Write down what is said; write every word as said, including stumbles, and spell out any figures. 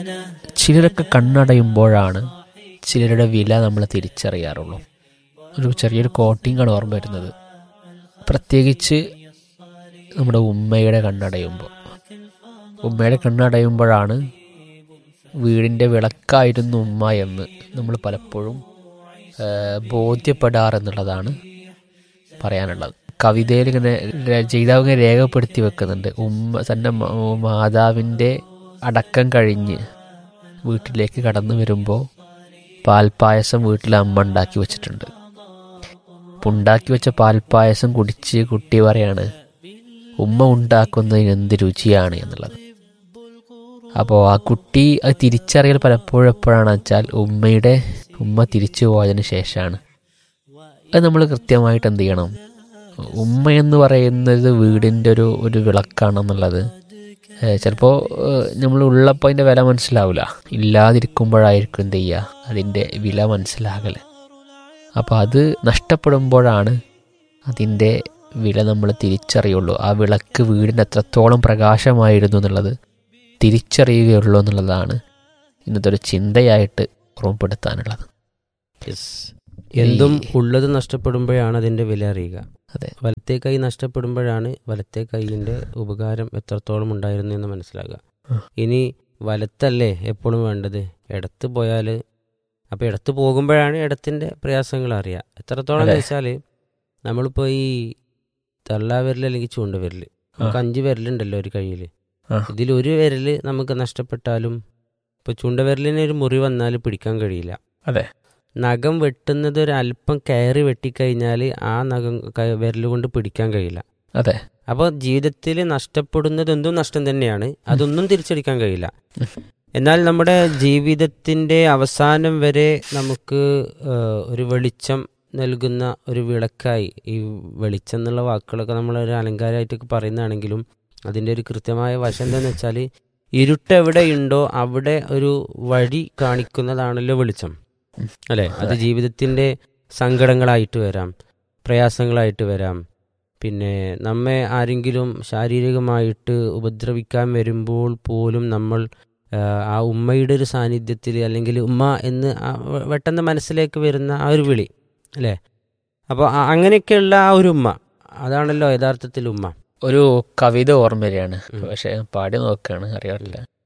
ചിലരൊക്കെ കണ്ണടയുമ്പോഴാണ് ചിലരുടെ വില നമ്മൾ തിരിച്ചറിയാറുള്ളൂ. ഒരു ചെറിയൊരു കോട്ടിങ്ങാണ് ഓർമ്മ വരുന്നത്. പ്രത്യേകിച്ച് നമ്മുടെ ഉമ്മയുടെ കണ്ണടയുമ്പോൾ ഉമ്മയുടെ കണ്ണടയുമ്പോഴാണ് വീടിൻ്റെ വിളക്കായിരുന്നു ഉമ്മ എന്ന് നമ്മൾ പലപ്പോഴും ബോധ്യപ്പെടാറെന്നുള്ളതാണ് പറയാനുള്ളത്. കവിതയിൽ ഇങ്ങനെ രചയിതാവ് ഇങ്ങനെ രേഖപ്പെടുത്തി വെക്കുന്നുണ്ട്. ഉമ്മ തൻ്റെ മാതാവിൻ്റെ അടക്കം കഴിഞ്ഞ് വീട്ടിലേക്ക് കടന്നു വരുമ്പോൾ പാൽപ്പായസം വീട്ടിൽ അമ്മ ഉണ്ടാക്കി വെച്ചിട്ടുണ്ട്. ഉണ്ടാക്കി വെച്ച പാൽപ്പായസം കുടിച്ച് കുട്ടി പറയാണ് ഉമ്മ ഉണ്ടാക്കുന്നതിന് എന്ത് രുചിയാണ് എന്നുള്ളത്. അപ്പോൾ ആ കുട്ടി അത് തിരിച്ചറിയൽ പലപ്പോഴും എപ്പോഴാണെന്ന് വെച്ചാൽ ഉമ്മയുടെ ഉമ്മ തിരിച്ചു പോയതിന് ശേഷമാണ്. അത് നമ്മൾ കൃത്യമായിട്ട് എന്ത് ചെയ്യണം, ഉമ്മ എന്ന് പറയുന്നത് വീടിൻ്റെ ഒരു ഒരു വിളക്കാണെന്നുള്ളത് ചിലപ്പോൾ നമ്മൾ ഉള്ളപ്പോൾ അതിൻ്റെ വില മനസ്സിലാവില്ല, ഇല്ലാതിരിക്കുമ്പോഴായിരിക്കും എന്ത് ചെയ്യുക അതിൻ്റെ വില മനസ്സിലാകൽ. അപ്പോൾ അത് നഷ്ടപ്പെടുമ്പോഴാണ് അതിൻ്റെ വില നമ്മൾ തിരിച്ചറിയുള്ളൂ. ആ വിളക്ക് വീടിന് എത്രത്തോളം പ്രകാശമായിരുന്നു എന്നുള്ളത് തിരിച്ചറിയുകയുള്ളൂ എന്നുള്ളതാണ് ഇന്നത്തെ ഒരു ചിന്തയായിട്ട് ഓർമ്മപ്പെടുത്താനുള്ളത്. എന്തും ഉള്ളത് നഷ്ടപ്പെടുമ്പോഴാണ് അതിൻ്റെ വില അറിയുക. അതെ, വലത്തെ കൈ നഷ്ടപ്പെടുമ്പോഴാണ് വലത്തെ കൈയിൻ്റെ ഉപകാരം എത്രത്തോളം ഉണ്ടായിരുന്നു എന്ന് മനസ്സിലാകുക. ഇനി വലത്തല്ലേ എപ്പോഴും വേണ്ടത്, ഇടത്ത് പോയാൽ അപ്പോൾ ഇടത്ത് പോകുമ്പോഴാണ് ഇടത്തിൻ്റെ പ്രയാസങ്ങൾ അറിയുക. എത്രത്തോളം എന്ന് വെച്ചാൽ നമ്മളിപ്പോൾ ഈ തള്ളാവിരൽ അല്ലെങ്കിൽ ചൂണ്ടുവിരൽ, നമുക്ക് അഞ്ച് വിരലുണ്ടല്ലോ ഒരു കയ്യിൽ. ഇതിലൊരു വിരൽ നമുക്ക് നഷ്ടപ്പെട്ടാലും ഇപ്പോൾ ചൂണ്ടുവിരലിന് ഒരു മുറി വന്നാൽ പിടിക്കാൻ കഴിയില്ല. അതെ, നഖം വെട്ടുന്നത് ഒരു അല്പം കയറി വെട്ടിക്കഴിഞ്ഞാൽ ആ നഖം വിരൽ കൊണ്ട് പിടിക്കാൻ കഴിയില്ല. അതെ. അപ്പോൾ ജീവിതത്തിൽ നഷ്ടപ്പെടുന്നത് എന്തും നഷ്ടം തന്നെയാണ്, അതൊന്നും തിരിച്ചടിക്കാൻ കഴിയില്ല. എന്നാൽ നമ്മുടെ ജീവിതത്തിൻ്റെ അവസാനം വരെ നമുക്ക് ഒരു വെളിച്ചം നൽകുന്ന ഒരു വിളക്കായി, ഈ വെളിച്ചം എന്നുള്ള വാക്കുകളൊക്കെ നമ്മളൊരു അലങ്കാരമായിട്ടൊക്കെ പറയുന്നതാണെങ്കിലും അതിൻ്റെ ഒരു കൃത്യമായ വശം എന്താണെന്ന് വെച്ചാൽ ഇരുട്ടെവിടെയുണ്ടോ അവിടെ ഒരു വഴി കാണിക്കുന്നതാണല്ലോ വെളിച്ചം, അല്ലേ? അത് ജീവിതത്തിൻ്റെ സങ്കടങ്ങളായിട്ട് വരാം, പ്രയാസങ്ങളായിട്ട് വരാം, പിന്നെ നമ്മെ ആരെങ്കിലും ശാരീരികമായിട്ട് ഉപദ്രവിക്കാൻ വരുമ്പോൾ പോലും നമ്മൾ ആ ഉമ്മയുടെ ഒരു സാന്നിധ്യത്തിൽ, അല്ലെങ്കിൽ ഉമ്മ എന്ന് പെട്ടെന്ന് മനസ്സിലേക്ക് വരുന്ന ആ ഒരു വിളി, അല്ലേ? അപ്പോൾ അങ്ങനെയൊക്കെയുള്ള ആ ഒരു ഉമ്മ, അതാണല്ലോ യഥാർത്ഥത്തിൽ ഉമ്മ. ഒരു കവിത ഓർമ്മയാണ്, പക്ഷെ പാടി നോക്കുകയാണ്, അറിയാറില്ല.